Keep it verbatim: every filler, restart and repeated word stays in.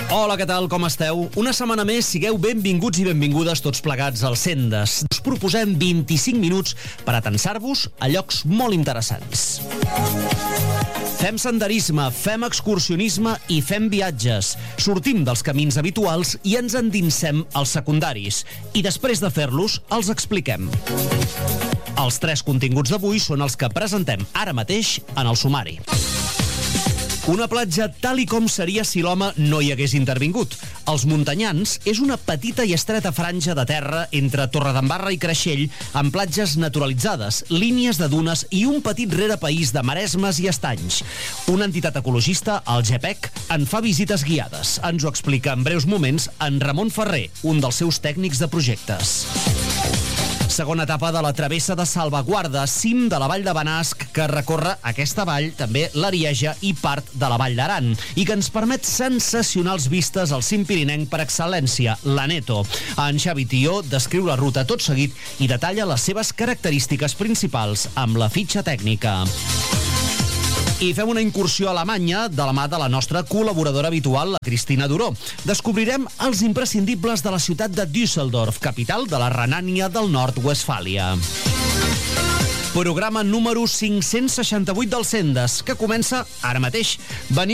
Hola, què tal? Com esteu? Una setmana més, sigueu benvinguts i benvingudes tots plegats al Sendes. Us proposem vint-i-cinc minuts per atensar-vos a llocs molt interessants. Fem senderisme, fem excursionisme i fem viatges. Sortim dels camins habituals i ens endinsem als secundaris. I després de fer-los, els expliquem. Els tres continguts d'avui són els que presentem ara mateix en el sumari. Una platja tal i com seria si l'home no hi hagués intervingut. Els Muntanyans és una petita i estreta franja de terra entre Torredembarra i Creixell amb platges naturalitzades, línies de dunes i un petit rerepaís de maresmes i estanys. Una entitat ecologista, el GEPEC, en fa visites guiades. Ens ho explica en breus moments en Ramon Ferrer, un dels seus tècnics de projectes. Segona etapa de la travessa de Salvaguarda, cim de la Vall de Benasc, que recorre aquesta vall, també l'Arieja i part de la Vall d'Aran, i que ens permet sensacionals vistes al cim pirinenc per excel·lència, l'Aneto. En Xavi Tió descriu la ruta tot seguit i detalla les seves característiques principals amb la fitxa tècnica. I fem una incursió a Alemanya de la mà de la nostra col·laboradora habitual, la Cristina Duró. Descobrirem els imprescindibles de la ciutat de Düsseldorf, capital de la Renània del Nord-Westfàlia. Programa número cinc-cents seixanta-vuit del Sendes, que comença ara mateix. Veniu